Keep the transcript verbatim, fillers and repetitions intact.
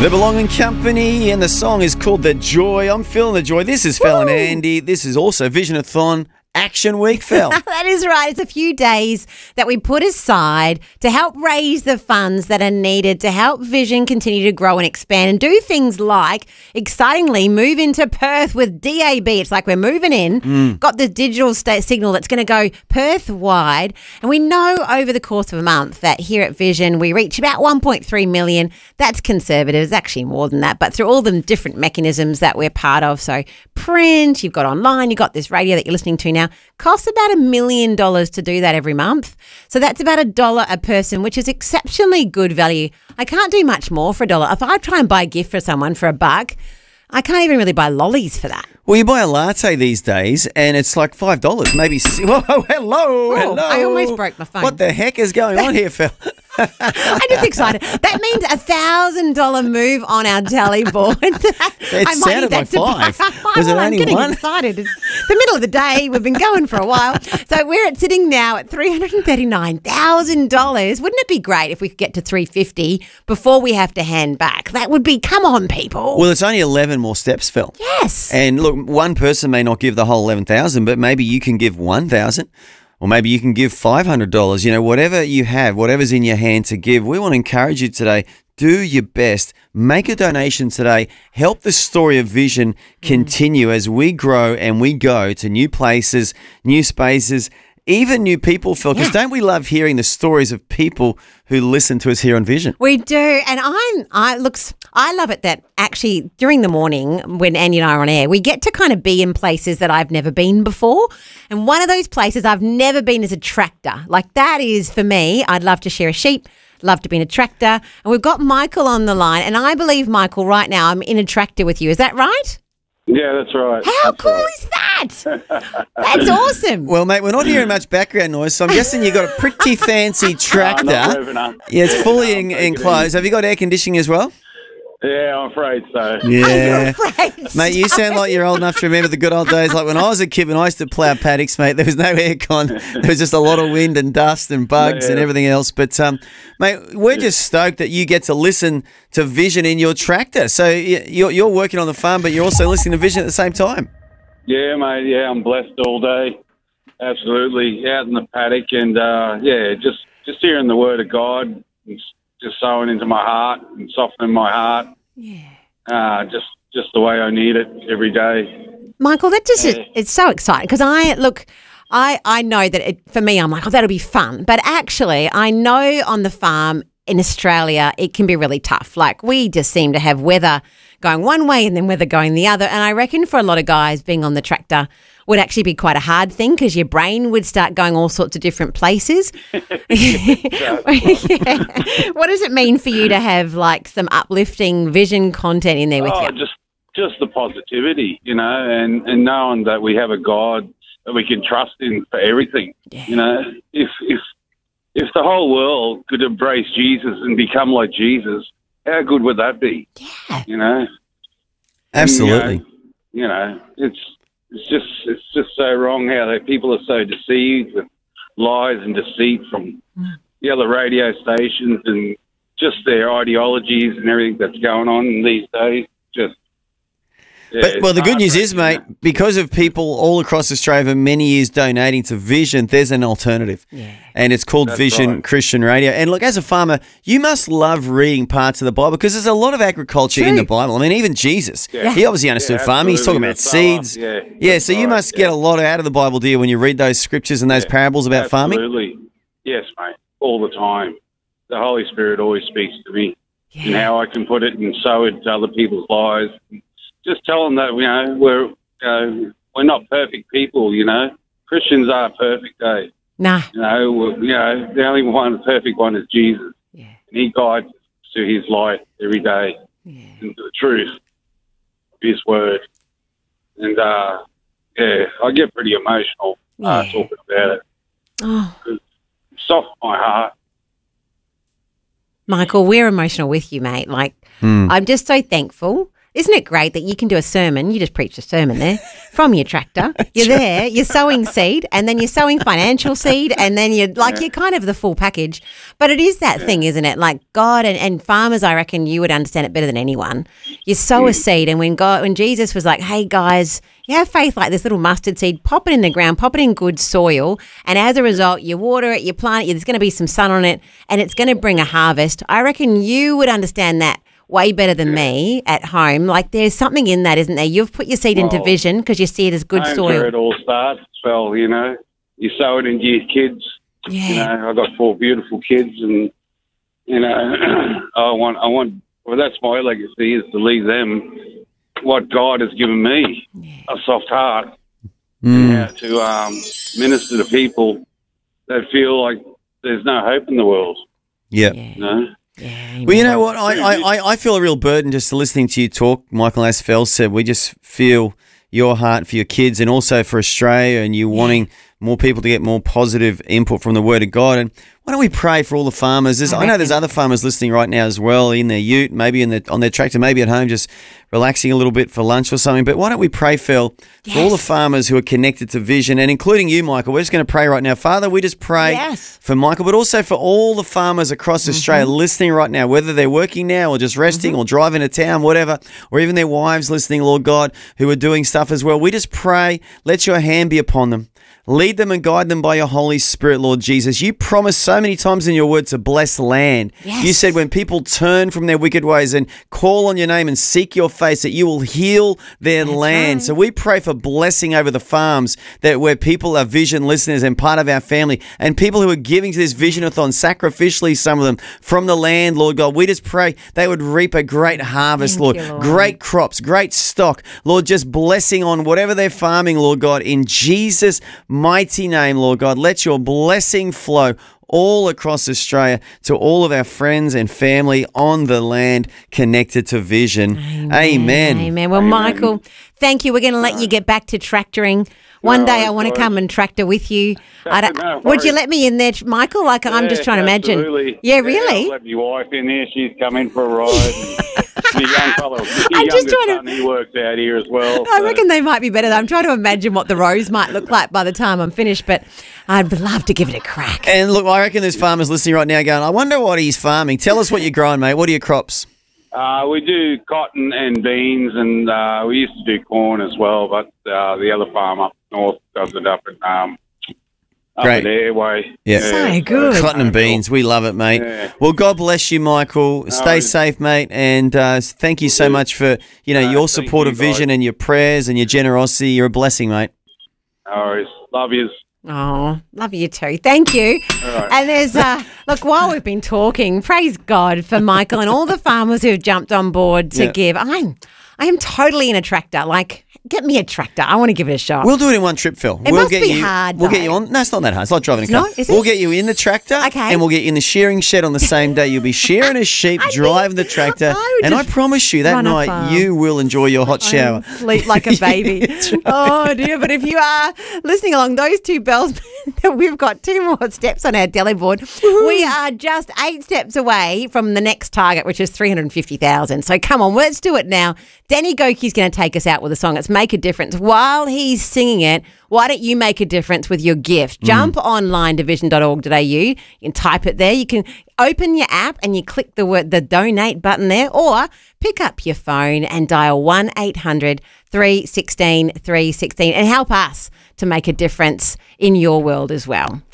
The Belonging Company, and the song is called The Joy. I'm feeling the joy. This is Phil and Andy. This is also Vision-a-thon Action Week, Phil. That is right. It's a few days that we put aside to help raise the funds that are needed to help Vision continue to grow and expand and do things like, excitingly, move into Perth with D A B. It's like we're moving in, mm. got the digital state signal that's going to go Perth-wide. And we know over the course of a month that here at Vision we reach about one point three million. That's conservative. It's actually more than that. But through all the different mechanisms that we're part of, so print, you've got online, you've got this radio that you're listening to now, costs about a million dollars to do that every month. So that's about a dollar a person, which is exceptionally good value. I can't do much more for a dollar. If I try and buy a gift for someone for a buck, I can't even really buy lollies for that. Well, you buy a latte these days and it's like five dollars, maybe. Whoa, hello, oh, hello. I almost broke my phone. What the heck is going on here, Phil? I'm just excited. That means a one thousand dollars move on our tally board. It I sounded like five. Was it well, only I'm getting one? excited. It's the middle of the day. We've been going for a while. So we're at, sitting now at three hundred thirty-nine thousand dollars. Wouldn't it be great if we could get to three hundred fifty thousand dollars before we have to hand back? That would be, come on, people. Well, it's only eleven more steps, Phil. Yes. And look, one person may not give the whole eleven thousand dollars, but maybe you can give one thousand dollars. Or maybe you can give five hundred dollars. You know, whatever you have, whatever's in your hand to give, we want to encourage you today. Do your best. Make a donation today. Help the story of Vision continue mm. as we grow and we go to new places, new spaces, even new people, Phil, because yeah. don't we love hearing the stories of people who listen to us here on Vision? We do. And I'm, I looks, I love it that actually during the morning when Andy and I are on air, we get to kind of be in places that I've never been before. And one of those places I've never been is a tractor. Like that is, for me, I'd love to share a sheep, love to be in a tractor. And we've got Michael on the line. And I believe, Michael, right now I'm in a tractor with you. Is that right? Yeah, that's right. How that's cool right. is that? That's awesome. Well, mate, we're not hearing much background noise, so I'm guessing you've got a pretty fancy tractor. No, not yeah, it's fully en- enclosed. Have you got air conditioning as well? Yeah, I'm afraid so. Yeah. Afraid Mate, you sound like you're old enough to remember the good old days. Like when I was a kid, when I used to plough paddocks, mate, there was no aircon. There was just a lot of wind and dust and bugs yeah. and everything else. But, um, mate, we're just stoked that you get to listen to Vision in your tractor. So you're, you're working on the farm, but you're also listening to Vision at the same time. Yeah, mate. Yeah, I'm blessed all day. Absolutely. Out in the paddock and, uh, yeah, just, just hearing the word of God. Just sowing into my heart and softening my heart. Yeah. Uh, just just the way I need it every day. Michael, that just yeah. it's so exciting because I look, I I know that it, for me, I'm like, oh, that'll be fun. But actually, I know on the farm in Australia, it can be really tough. Like we just seem to have weather going one way and then weather going the other. And I reckon for a lot of guys, being on the tractor would actually be quite a hard thing because your brain would start going all sorts of different places. yeah. What does it mean for you to have like some uplifting Vision content in there with oh, you? Just, just the positivity, you know, and, and knowing that we have a God that we can trust in for everything. Yeah. You know, if if if the whole world could embrace Jesus and become like Jesus, how good would that be? Yeah. You know? Absolutely. And, you know, you know, it's it's just it's just so wrong how that people are so deceived with lies and deceit from mm. the other radio stations and just their ideologies and everything that's going on these days. Just yeah, But, well, the good news is, mate, because of people all across Australia for many years donating to Vision, there's an alternative. Yeah. And it's called That's Vision right. Christian Radio. And look, as a farmer, you must love reading parts of the Bible because there's a lot of agriculture True. in the Bible. I mean, even Jesus, Yeah. he obviously understood Yeah, farming. He's talking absolutely. about The seeds. farmer. Yeah, Yeah, so you right, must yeah. get a lot out of the Bible, do you, when you read those scriptures and those Yeah, parables about farming? Absolutely. Yes, mate, all the time. The Holy Spirit always speaks to me Yeah. and how I can put it and sow it to other people's lives. Just tell them that, you know, we're, uh, we're not perfect people, you know. Christians are perfect, eh? Nah. You know, we're, you know, the only one, the perfect one is Jesus. Yeah. And he guides us to his light every day Yeah. into the truth of his word. And, uh, yeah, I get pretty emotional uh, Yeah. talking about it. Oh, It softens my heart. Michael, we're emotional with you, mate. Like, Hmm. I'm just so thankful Isn't it great that you can do a sermon? You just preached a sermon there from your tractor. You're there, you're sowing seed, and then you're sowing financial seed, and then you're like, you're kind of the full package. But it is that thing, isn't it? Like God and, and farmers, I reckon you would understand it better than anyone. You sow a seed, and when God, when Jesus was like, hey guys, you have faith like this little mustard seed, pop it in the ground, pop it in good soil, and as a result, you water it, you plant it, there's going to be some sun on it, and it's going to bring a harvest. I reckon you would understand that way better than me at home. Like there's something in that, isn't there? You've put your seed into Well, vision because you see it as good Home's soil. where it all starts. Well, you know, you sow it into your kids. Yeah. You know, I've got four beautiful kids, and you know, I want, I want. Well, that's my legacy, is to leave them what God has given me, a soft heart, Mm. and how to um, minister to people that feel like there's no hope in the world. Yep. Yeah. You know. Yeah, Well, you know what? I, I, I- I feel a real burden just listening to you talk, Michael. As Fel said, we just feel your heart for your kids and also for Australia, and you wanting more people to get more positive input from the Word of God. And why don't we pray for all the farmers? There's, I, know there's other farmers listening right now as well, in their ute, maybe in the, on their tractor, maybe at home, just relaxing a little bit for lunch or something. But why don't we pray, Phil, for all the farmers who are connected to Vision, and including you, Michael. We're just going to pray right now. Father, we just pray Yes. for Michael, but also for all the farmers across Australia listening right now, whether they're working now or just resting or driving to town, whatever, or even their wives listening, Lord God, who are doing stuff as well. We just pray, let your hand be upon them. Lead them and guide them by your Holy Spirit, Lord Jesus. You promised so many times in your word to bless land. Yes. You said when people turn from their wicked ways and call on your name and seek your face, that you will heal their land. right. So we pray for blessing over the farms, that where people are Vision listeners and part of our family, and people who are giving to this Vision-a-thon sacrificially, some of them, from the land, Lord God. We just pray they would reap a great harvest, Thank Lord. you, Lord. Great crops, great stock. Lord, just blessing on whatever they're farming, Lord God, in Jesus' mighty name, Lord God. Let your blessing flow all across Australia to all of our friends and family on the land connected to Vision. Amen. Amen. Well, Amen. Michael, thank you. We're going to let you get back to tractoring. One No, day I want to it's come and tractor with you. I don't, No would you worries. let me in there, Michael? Like I'm just Yeah, trying to imagine. absolutely. Yeah, really? I'll let my wife in there. She's come in for a ride. My young fellow, my I'm just youngest trying to- son, he works out here as well. I so- reckon they might be better. I'm trying to imagine what the rows might look like by the time I'm finished, but I'd love to give it a crack. And look, I reckon there's farmers listening right now going, I wonder what he's farming. Tell us what you're growing, mate. What are your crops? Uh, we do cotton and beans, and uh, we used to do corn as well, but uh, the other farm up north does it up in um, up Great. at Airway. Yeah. So good. Cotton and beans. We love it, mate. Yeah. Well, God bless you, Michael. Stay it's- safe, mate. And uh, thank you so much for, you know, No, your thank support you, of Vision guys. and your prayers and your generosity. You're a blessing, mate. All right. Love yous. Oh, love you too. Thank you. right. And there's, uh, look, while we've been talking, praise God for Michael and all the farmers who've jumped on board to Yeah. give. I'm, I am totally in a tractor. Like, get me a tractor. I want to give it a shot. We'll do it in one trip, Phil. It we'll must get be you, hard, We'll get though. you on. No, it's not that hard. It's like driving It's a car. not, is We'll it? get you in the tractor, Okay. and we'll get you in the shearing shed on the same day. You'll be shearing a sheep, I driving the think tractor, I would and I just promise you that run a night farm. you will enjoy your hot shower. Sleep like a baby. Oh dear! But if you are listening along, those two bells, we've got two more steps on our deli board. We are just eight steps away from the next target, which is three hundred and fifty thousand. So come on, let's do it now. Danny Goki's going to take us out with a song. It's "Make a Difference." While he's singing it, why don't you make a difference with your gift? Jump online to vision dot org dot a u. You can type it there. You can open your app and you click the word the donate button there, or pick up your phone and dial one eight hundred three one six three one six and help us to make a difference in your world as well.